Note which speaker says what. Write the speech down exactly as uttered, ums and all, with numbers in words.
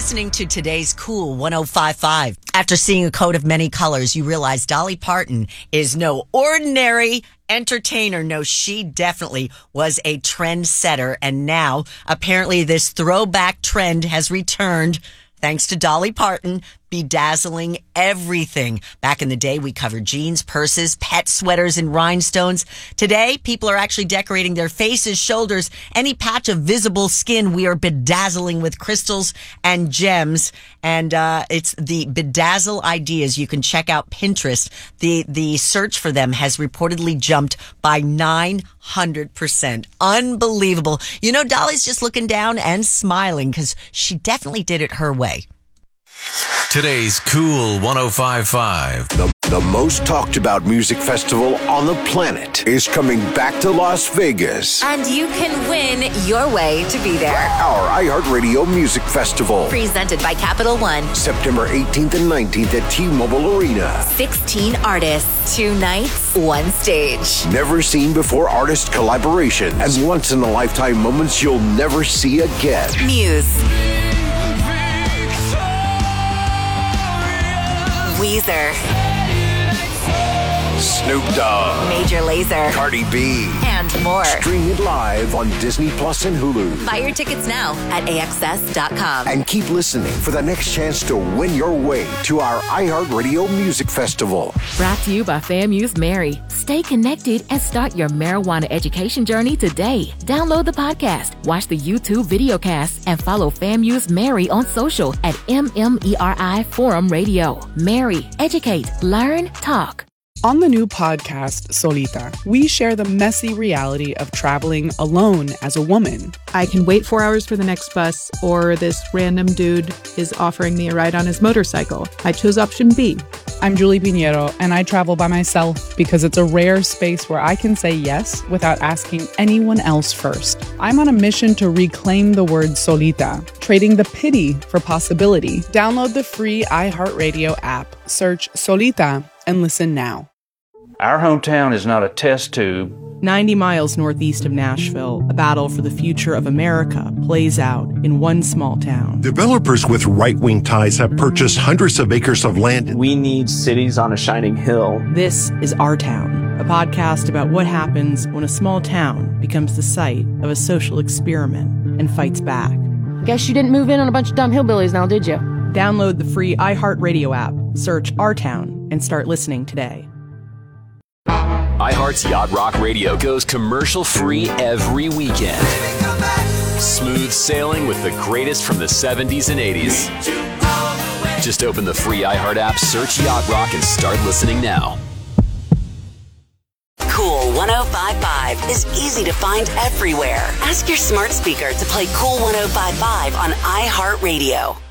Speaker 1: listening to today's Cool one oh five point five. After seeing A Coat of Many Colors, you realize Dolly Parton is no ordinary entertainer. No, she definitely was a trendsetter. And now, apparently, this throwback trend has returned thanks to Dolly Parton bedazzling everything. Back in the day, we covered jeans, purses, pet sweaters, and rhinestones. Today, people are actually decorating their faces, shoulders, any patch of visible skin. We are bedazzling with crystals and gems. And uh, it's the bedazzle ideas. You can check out Pinterest. The, the search for them has reportedly jumped by nine hundred percent. Unbelievable. You know, Dolly's just looking down and smiling because she definitely did it her way.
Speaker 2: Today's Cool one oh five point five.
Speaker 3: The, the most talked about music festival on the planet is coming back to Las Vegas.
Speaker 4: And you can win your way to be there.
Speaker 3: Our iHeartRadio Music Festival.
Speaker 4: Presented by Capital One.
Speaker 3: September eighteenth and nineteenth at T-Mobile Arena.
Speaker 4: sixteen artists, two nights, one stage.
Speaker 3: Never seen before artist collaboration and once in a lifetime moments you'll never see again.
Speaker 4: Muse. Weezer.
Speaker 3: Snoop Dogg.
Speaker 4: Major Lazer.
Speaker 3: Cardi B.
Speaker 4: And more.
Speaker 3: Stream it live on Disney Plus and Hulu.
Speaker 4: Buy your tickets now at A X S dot com.
Speaker 3: And keep listening for the next chance to win your way to our iHeartRadio Music Festival.
Speaker 5: Brought to you by FAMU's Mary. Stay connected and start your marijuana education journey today. Download the podcast, watch the YouTube videocast, and follow FAMU's Mary on social at M M E R I Forum Radio. Mary, educate, learn, talk.
Speaker 6: On the new podcast, Solita, we share the messy reality of traveling alone as a woman.
Speaker 7: I can wait four hours for the next bus, or this random dude is offering me a ride on his motorcycle. I chose option B.
Speaker 6: I'm Julie Pinheiro, and I travel by myself because it's a rare space where I can say yes without asking anyone else first. I'm on a mission to reclaim the word solita, trading the pity for possibility. Download the free iHeartRadio app, search Solita, and listen now.
Speaker 8: Our hometown is not a test tube.
Speaker 7: ninety miles northeast of Nashville, a battle for the future of America plays out in one small town.
Speaker 9: Developers with right-wing ties have purchased hundreds of acres of land.
Speaker 10: We need cities on a shining hill.
Speaker 7: This is Our Town, a podcast about what happens when a small town becomes the site of a social experiment and fights back.
Speaker 11: Guess you didn't move in on a bunch of dumb hillbillies now, did you?
Speaker 7: Download the free iHeartRadio app, search Our Town, and start listening today.
Speaker 12: iHeart's Yacht Rock Radio goes commercial-free every weekend. Smooth sailing with the greatest from the seventies and eighties. Just open the free iHeart app, search Yacht Rock, and start listening now.
Speaker 4: Cool one oh five point five is easy to find everywhere. Ask your smart speaker to play Cool one oh five point five on iHeartRadio.